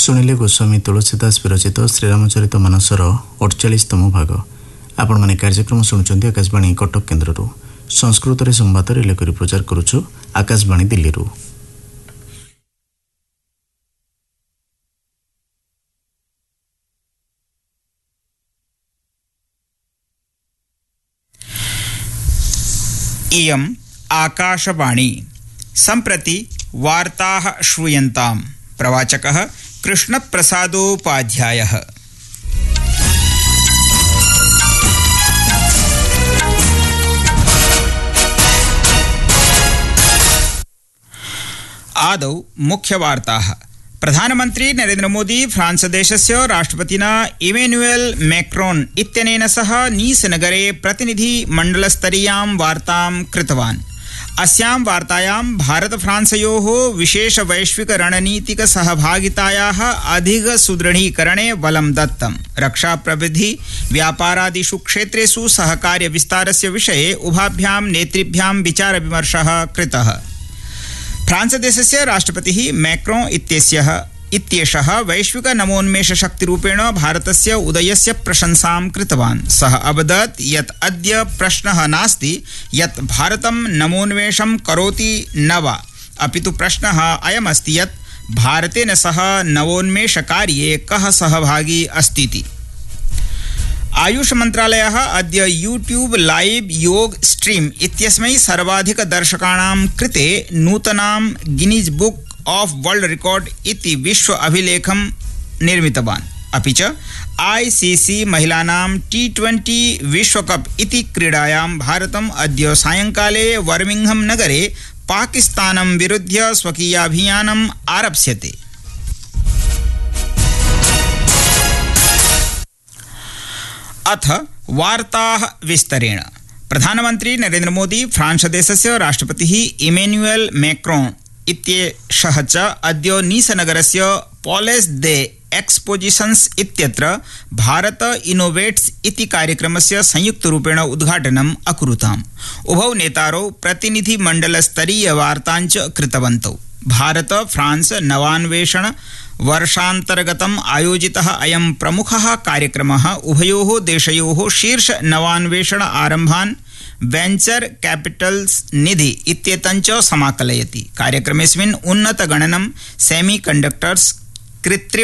सुनिले गोस्वामी तुलसीदास विरचित श्रीरामचरित मानसर 48तम भाग। आपण माने कार्यक्रम शुणुचंती आकाशवाणी कटक केन्द्ररू। संस्कृत रे संवाद रिले करी प्रचार करूछु आकाशवाणी दिल्लीरू। इयम् आकाशवाणी। सम्प्रति वार्ताः श्रूयन्ताम्। प्रवाचकः कृष्णप्रसादोपाध्यायः। आदौ मुख्यवार्ताः। प्रधानमन्त्री नरेन्द्र मोदी फ्रांस देशस्य राष्ट्रपतिना इमेन्युएल मैक्रोन इत्यनेन सह नीस नगरे प्रतिनिधिमण्डलस्तरीयां वार्तां कृतवान्। अस्यां वार्तायां भारत फ्रांसयोः विशेष वैश्विक रणनीतिक सहभागितायाः अधिक सुदृढीकरणे बलं दत्तम्। रक्षा प्रविधि व्यापारादिषु क्षेत्रेषु सहकार्य विस्तारस्य विषये उभाभ्यां नेतृभ्यां विचार विमर्शः कृतः। फ्रांस देशस्य राष्ट्रपतिः मैक्रोन इत्येषः वैश्विक नवोन्मेष शक्तिरूपेण भारतस्य उदयस्य प्रशंसां कृतवान्। सः अवदत् यत् अद्य प्रश्नः नास्ति यत् भारतं नवोन्मेषं करोति न वा, अपितु प्रश्नः अयमस्ति यत् भारतेन सह नवोन्मेषकार्ये कः सहभागी अस्तीति। आयुष मन्त्रालयः अद्य यूट्यूब लाइव योग स्ट्रीम इत्यस्मै सर्वाधिक दर्शकाणां कृते नूतनां Guinness book of world record इति विश्व अभिलेखं निर्मितवान्। अपि च ICC महिलानां T20 विश्वकप इति क्रीडायां भारतम् अद्य सायंकाले बर्मिंघम नगरे पाकिस्तानं विरुध्य स्वकीयाभियानम् आरप्स्यते। अथ वार्ताः विस्तरेण। प्रधानमन्त्री नरेन्द्र मोदी फ्रांस देशस्य राष्ट्रपतिः इमेन्युएल मैक्रोन इत्येषः च अद्य नीसनगरस्य पॉलेस दे एक्सपोजिशन्स इत्यत्र भारत इनोवेट्स इति कार्यक्रमस्य संयुक्तरूपेण उद्घाटनम् अकुरुताम्। उभौ नेतारौ प्रतिनिधिमण्डलस्तरीय वार्ताञ्च कृतवन्तौ। भारत फ्रांस नवान्वेषण वर्षान्तर्गतम् आयोजितः अयं प्रमुखः कार्यक्रमः उभयोः देशयोः शीर्ष नवान्वेषण आरम्भान् वेंचर कैपिटल्स निधि इत्येतञ्च समाकलयति। कार्यक्रमेऽस्मिन् उन्नतगणनं सेमीकण्डक्टर्स, कृत्रिम